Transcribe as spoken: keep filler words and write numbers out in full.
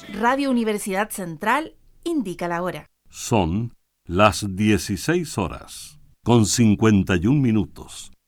Radio Universidad Central indica la hora. Son las dieciséis horas, con cincuenta y un minutos.